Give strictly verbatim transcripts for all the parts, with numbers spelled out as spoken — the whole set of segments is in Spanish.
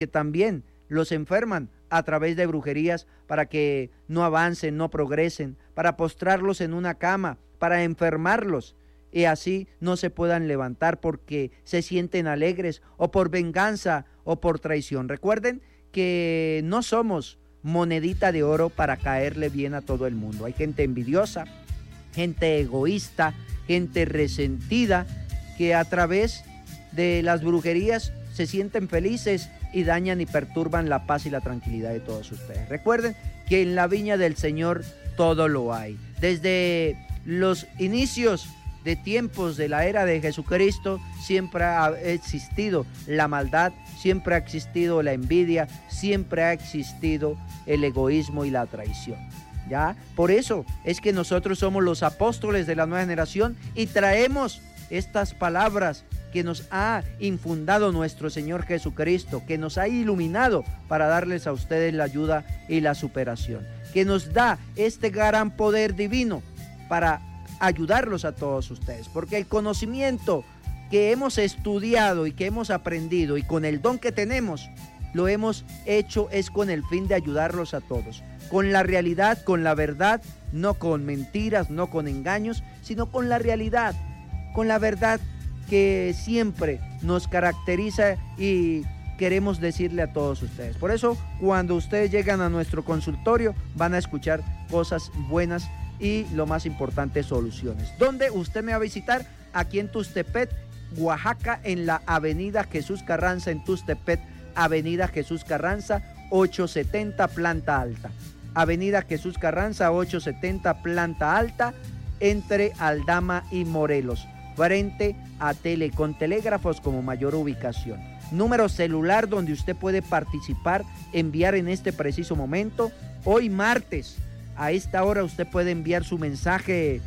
que también los enferman a través de brujerías para que no avancen, no progresen, para postrarlos en una cama, para enfermarlos y así no se puedan levantar porque se sienten alegres o por venganza o por traición. Recuerden que no somos monedita de oro para caerle bien a todo el mundo. Hay gente envidiosa, gente egoísta, gente resentida que a través de las brujerías se sienten felices y dañan y perturban la paz y la tranquilidad de todos ustedes. Recuerden que en la viña del Señor todo lo hay. Desde los inicios de tiempos de la era de Jesucristo siempre ha existido la maldad, siempre ha existido la envidia, siempre ha existido el egoísmo y la traición. ¿Ya? Por eso es que nosotros somos los apóstoles de la nueva generación y traemos estas palabras que nos ha infundado nuestro Señor Jesucristo, que nos ha iluminado para darles a ustedes la ayuda y la superación, que nos da este gran poder divino para ayudarlos a todos ustedes, porque el conocimiento que hemos estudiado y que hemos aprendido y con el don que tenemos, lo hemos hecho es con el fin de ayudarlos a todos, con la realidad, con la verdad, no con mentiras, no con engaños, sino con la realidad, con la verdad que siempre nos caracteriza y queremos decirle a todos ustedes. Por eso, cuando ustedes llegan a nuestro consultorio, van a escuchar cosas buenas y lo más importante, soluciones. ¿Dónde usted me va a visitar? Aquí en Tuxtepec, Oaxaca, en la avenida Jesús Carranza, en Tuxtepec, avenida Jesús Carranza, ochocientos setenta, planta alta. Avenida Jesús Carranza, ochocientos setenta, planta alta, entre Aldama y Morelos, frente a Telecom Telégrafos como mayor ubicación. Número celular donde usted puede participar, enviar en este preciso momento. Hoy martes, a esta hora usted puede enviar su mensaje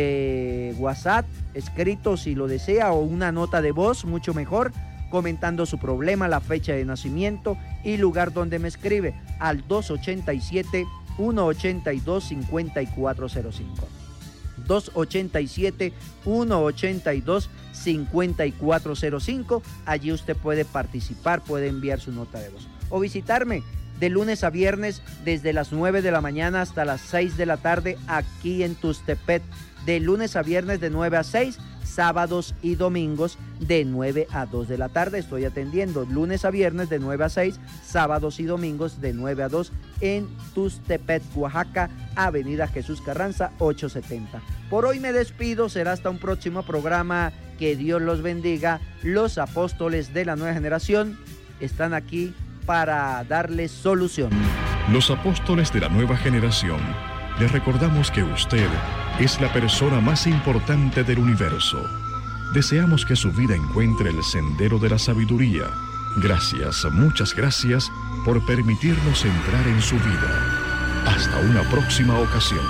de WhatsApp, escrito si lo desea, o una nota de voz, mucho mejor, comentando su problema, la fecha de nacimiento y lugar donde me escribe, al dos ochenta y siete, ciento ochenta y dos, cincuenta y cuatro cero cinco. dos ochenta y siete, ciento ochenta y dos, cincuenta y cuatro cero cinco. Allí usted puede participar, puede enviar su nota de voz o visitarme de lunes a viernes desde las nueve de la mañana hasta las seis de la tarde aquí en Tuxtepec. De lunes a viernes de nueve a seis, sábados y domingos de nueve a dos de la tarde. Estoy atendiendo lunes a viernes de nueve a seis, sábados y domingos de nueve a dos en Tuxtepec, Oaxaca, avenida Jesús Carranza, ochocientos setenta. Por hoy me despido, será hasta un próximo programa. Que Dios los bendiga. Los apóstoles de la nueva generación están aquí para darles solución. Los apóstoles de la nueva generación, les recordamos que usted es la persona más importante del universo. Deseamos que su vida encuentre el sendero de la sabiduría. Gracias, muchas gracias por permitirnos entrar en su vida. Hasta una próxima ocasión.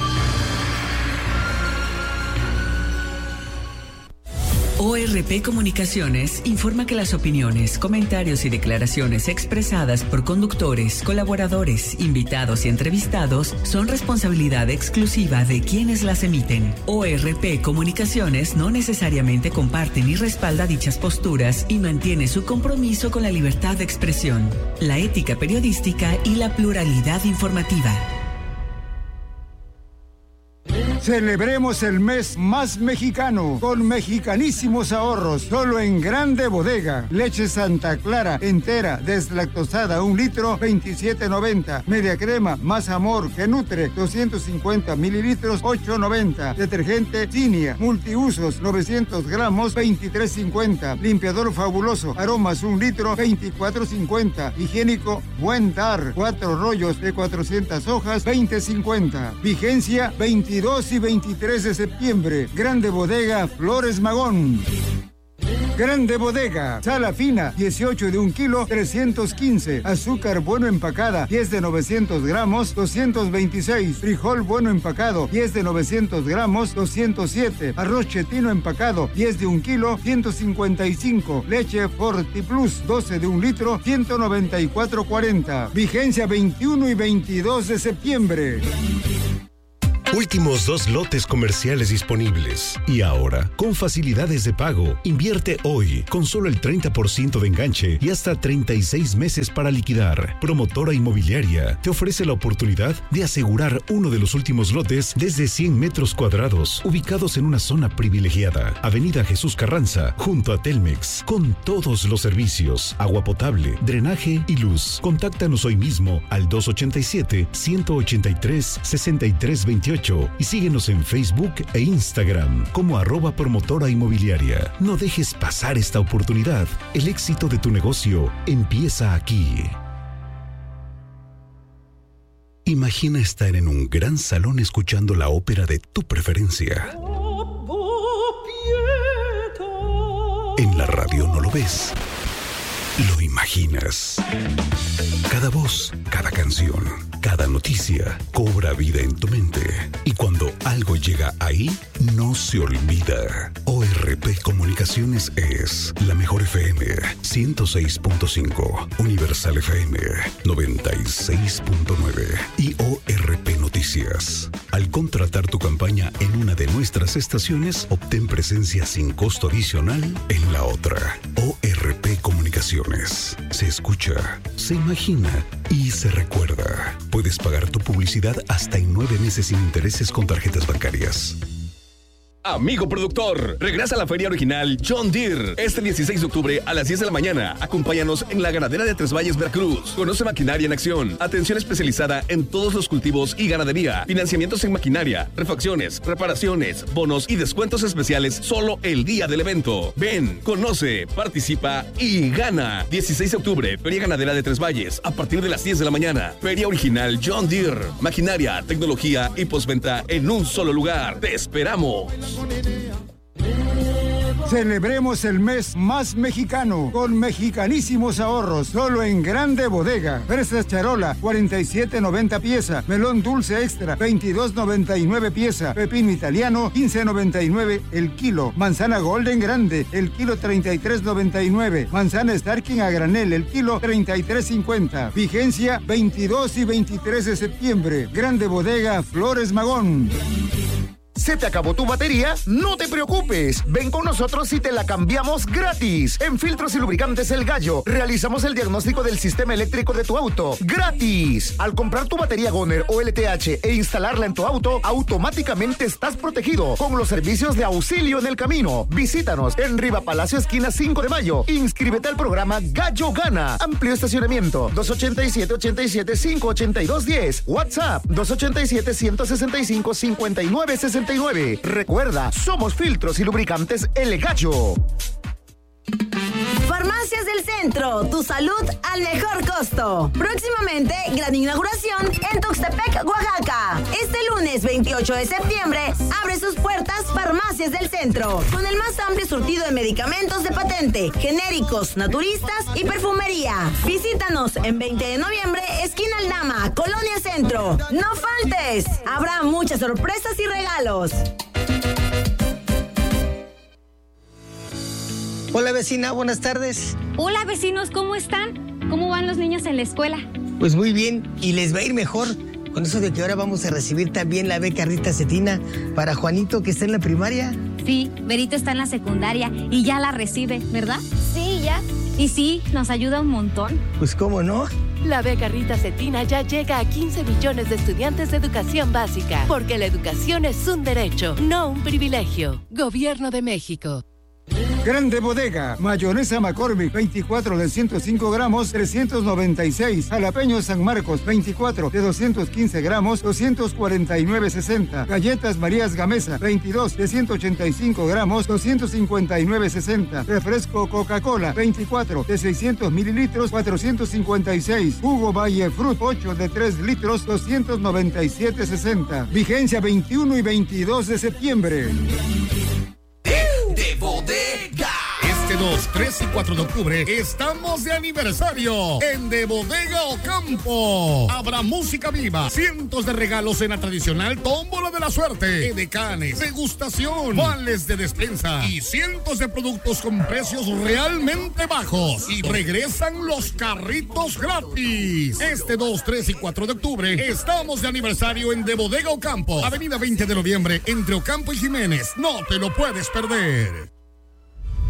O R P Comunicaciones informa que las opiniones, comentarios y declaraciones expresadas por conductores, colaboradores, invitados y entrevistados son responsabilidad exclusiva de quienes las emiten. O R P Comunicaciones no necesariamente comparte ni respalda dichas posturas y mantiene su compromiso con la libertad de expresión, la ética periodística y la pluralidad informativa. Celebremos el mes más mexicano con mexicanísimos ahorros, solo en Grande Bodega. Leche Santa Clara entera, deslactosada, un litro, veintisiete noventa. Media crema, más amor que nutre, doscientos cincuenta mililitros, ocho noventa. Detergente Cinia, multiusos, novecientos gramos, veintitrés cincuenta. Limpiador fabuloso, aromas, un litro, veinticuatro cincuenta. Higiénico Buen Dar, cuatro rollos de cuatrocientas hojas, veinte cincuenta. Vigencia veintidós y veintitrés de septiembre. Grande Bodega Flores Magón. Grande Bodega, sala fina, dieciocho de un kilo, trescientos quince. Azúcar bueno empacada, diez de novecientos gramos, doscientos veintiséis. Frijol bueno empacado, diez de novecientos gramos, doscientos siete. Arroz chetino empacado, diez de un kilo, ciento cincuenta y cinco. Leche Forti Plus, doce de un litro, ciento noventa y cuatro cuarenta. Vigencia veintiuno y veintidós de septiembre. Últimos dos lotes comerciales disponibles. Y ahora, con facilidades de pago, invierte hoy con solo el treinta por ciento de enganche y hasta treinta y seis meses para liquidar. Promotora Inmobiliaria te ofrece la oportunidad de asegurar uno de los últimos lotes desde cien metros cuadrados, ubicados en una zona privilegiada. Avenida Jesús Carranza, junto a Telmex, con todos los servicios, agua potable, drenaje y luz. Contáctanos hoy mismo al dos ochenta y siete, ciento ochenta y tres, sesenta y tres veintiocho y síguenos en Facebook e Instagram como arroba promotora inmobiliaria. No dejes pasar esta oportunidad. El éxito de tu negocio empieza aquí. Imagina estar en un gran salón escuchando la ópera de tu preferencia. En la radio no lo ves, lo imaginas. Cada voz, cada canción, cada noticia cobra vida en tu mente. Y cuando algo llega ahí, no se olvida. O R P Comunicaciones es la mejor F M ciento seis punto cinco, Universal F M noventa y seis punto nueve y O R P Noticias. Al contratar tu campaña en una de nuestras estaciones, obtén presencia sin costo adicional en la otra. O R P Comunicaciones. Se escucha, se imagina y se recuerda. Puedes pagar tu publicidad hasta en nueve meses sin intereses con tarjetas bancarias. Amigo productor, regresa a la feria original John Deere este dieciséis de octubre a las diez de la mañana. Acompáñanos en la ganadera de Tres Valles, Veracruz. Conoce maquinaria en acción, atención especializada en todos los cultivos y ganadería, financiamientos en maquinaria, refacciones, reparaciones, bonos y descuentos especiales solo el día del evento. Ven, conoce, participa y gana. dieciséis de octubre, Feria Ganadera de Tres Valles, a partir de las diez de la mañana. Feria original John Deere, maquinaria, tecnología y postventa en un solo lugar. ¡Te esperamos! Celebremos el mes más mexicano con mexicanísimos ahorros, solo en Grande Bodega. Fresas charola, cuarenta y siete noventa pieza. Melón dulce extra, veintidós noventa y nueve pieza. Pepino italiano, quince noventa y nueve el kilo. Manzana golden grande, el kilo treinta y tres noventa y nueve. Manzana Starking a granel, el kilo treinta y tres cincuenta. Vigencia veintidós y veintitrés de septiembre. Grande Bodega, Flores Magón. ¿Se te acabó tu batería? No te preocupes. Ven con nosotros y te la cambiamos gratis. En Filtros y Lubricantes El Gallo, realizamos el diagnóstico del sistema eléctrico de tu auto. ¡Gratis! Al comprar tu batería Goner o L T H e instalarla en tu auto, automáticamente estás protegido con los servicios de auxilio en el camino. Visítanos en Riva Palacio, esquina cinco de mayo. Inscríbete al programa Gallo Gana. Amplio estacionamiento. dos ochenta y siete, ochenta y siete, cinco ochenta y dos diez. WhatsApp dos ochenta y siete, ciento sesenta y cinco, cincuenta y nueve sesenta y nueve. Recuerda, somos Filtros y Lubricantes El Gallo. Farmacias del Centro, tu salud al mejor costo. Próximamente, gran inauguración en Tuxtepec, Oaxaca. Este lunes veintiocho de septiembre, abre sus puertas Farmacias del Centro, con el más amplio surtido de medicamentos de patente, genéricos, naturistas y perfumería. Visítanos en veinte de noviembre, esquina Aldama, Colonia Centro. No faltes, habrá muchas sorpresas y regalos. Hola vecina, buenas tardes. Hola vecinos, ¿cómo están? ¿Cómo van los niños en la escuela? Pues muy bien, y les va a ir mejor con eso de que ahora vamos a recibir también la beca Rita Cetina para Juanito, que está en la primaria. Sí, Berito está en la secundaria y ya la recibe, ¿verdad? Sí, ya. Y sí, nos ayuda un montón. Pues cómo no. La beca Rita Cetina ya llega a quince millones de estudiantes de educación básica, porque la educación es un derecho, no un privilegio. Gobierno de México. Grande Bodega, mayonesa McCormick, veinticuatro de ciento cinco gramos, trescientos noventa y seis. Jalapeño San Marcos, veinticuatro de doscientos quince gramos, doscientos cuarenta y nueve sesenta. Galletas Marías Gamesa, veintidós de ciento ochenta y cinco gramos, doscientos cincuenta y nueve sesenta. Refresco Coca-Cola, veinticuatro de seiscientos mililitros, cuatrocientos cincuenta y seis. Jugo Valle Fruit, ocho de tres litros, doscientos noventa y siete sesenta. Vigencia veintiuno y veintidós de septiembre. De bodega. Este dos, tres y cuatro de octubre estamos de aniversario en De Bodega Ocampo. Habrá música viva, cientos de regalos en la tradicional tómbola de la suerte, edecanes, degustación, vales de despensa y cientos de productos con precios realmente bajos. Y regresan los carritos gratis. Este dos, tres y cuatro de octubre estamos de aniversario en De Bodega Ocampo, avenida veinte de noviembre, entre Ocampo y Jiménez. No te lo puedes perder.